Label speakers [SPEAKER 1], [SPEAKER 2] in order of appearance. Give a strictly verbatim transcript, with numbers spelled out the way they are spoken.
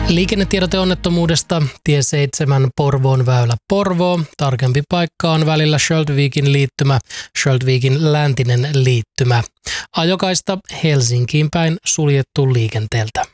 [SPEAKER 1] Liikennetiedote onnettomuudesta tie seitsemän Porvoon väylä Porvoo. Tarkempi paikka on välillä Sjöldvikin liittymä, Sjöldvikin läntinen liittymä. Ajokaista Helsinkiin päin suljettu liikenteeltä.